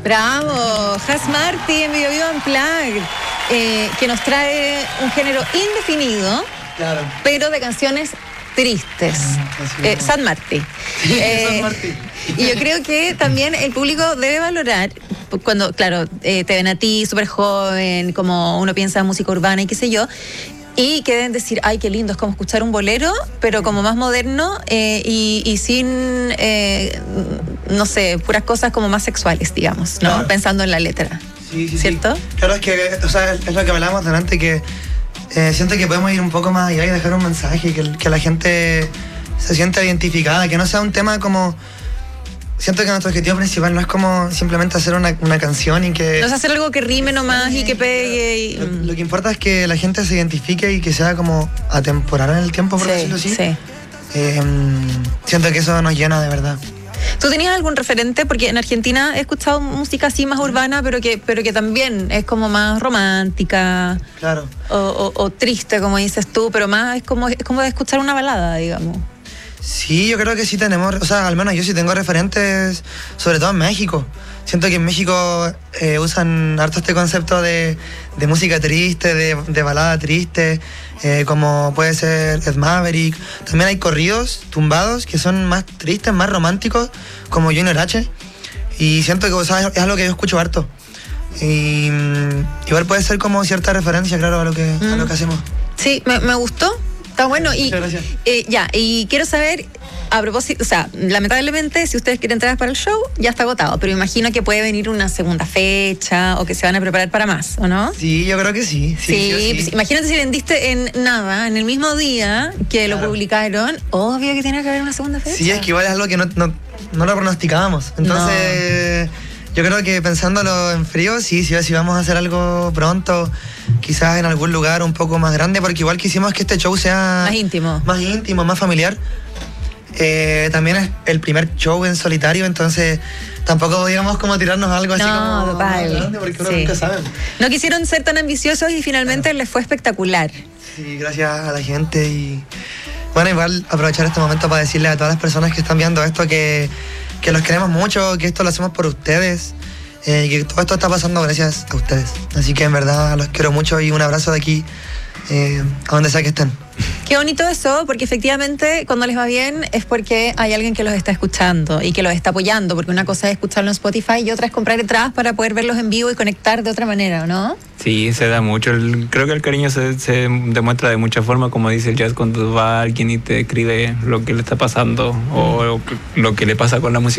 Bravo, Has Marty en Bio Bio Unplugged, que nos trae un género indefinido, claro, pero de canciones tristes. Sad Marty. Sad Marty. Y yo creo que también el público debe valorar cuando, claro, te ven a ti súper joven, como uno piensa en música urbana y qué sé yo, y que deben decir, ay, qué lindo, es como escuchar un bolero, pero como más moderno y sin, no sé, puras cosas como más sexuales, digamos, ¿no? Claro. Pensando en la letra. Sí, ¿cierto? Sí. Claro, es que, o sea, es lo que hablábamos delante, que siento que podemos ir un poco más allá y dejar un mensaje, que la gente se sienta identificada, que no sea un tema como... Siento que nuestro objetivo principal no es como simplemente hacer una canción y que... No es hacer algo que rime nomás y que pegue. Y... Lo que importa es que la gente se identifique y que sea como atemporal en el tiempo, por decirlo así. Sí. Siento que eso nos llena de verdad. ¿Tú tenías algún referente? Porque en Argentina he escuchado música así más urbana, pero que también es como más romántica. Claro. O triste, como dices tú, pero más es como de escuchar una balada, digamos. Sí, yo creo que sí tenemos, o sea, al menos yo sí tengo referentes, sobre todo en México. Siento que en México usan harto este concepto de música triste, de balada triste, como puede ser Ed Maverick. También hay corridos tumbados que son más tristes, más románticos, como Junior H. Y siento que, o sea, es algo que yo escucho harto. Y igual puede ser como cierta referencia, claro, a lo que hacemos. Sí, me gustó. Está bueno. Y, muchas gracias. Y quiero saber, a propósito, o sea, lamentablemente, si ustedes quieren entrar para el show, ya está agotado, pero imagino que puede venir una segunda fecha o que se van a preparar para más, ¿o no? Sí, yo creo que sí. Sí. Pues, imagínate si vendiste en el mismo día que lo publicaron, obvio que tiene que haber una segunda fecha. Sí, es que igual es algo que no lo pronosticábamos. Entonces... No. Yo creo que pensándolo en frío, sí vamos a hacer algo pronto, quizás en algún lugar un poco más grande, porque igual quisimos que este show sea... Más íntimo, más familiar. También es el primer show en solitario, entonces tampoco podíamos como tirarnos algo así como total. Más grande, porque uno nunca sabe. No quisieron ser tan ambiciosos y finalmente les fue espectacular. Sí, gracias a la gente y... Bueno, igual aprovechar este momento para decirle a todas las personas que están viendo esto que los queremos mucho, que esto lo hacemos por ustedes, que todo esto está pasando gracias a ustedes. Así que en verdad los quiero mucho y un abrazo de aquí a donde sea que estén. Qué bonito eso, porque efectivamente cuando les va bien es porque hay alguien que los está escuchando y que los está apoyando, porque una cosa es escucharlo en Spotify y otra es comprar entradas para poder verlos en vivo y conectar de otra manera, ¿no? Sí, se da mucho. Creo que el cariño se demuestra de muchas formas, como dice el jazz, cuando va alguien y te escribe lo que le está pasando o lo que le pasa con la música.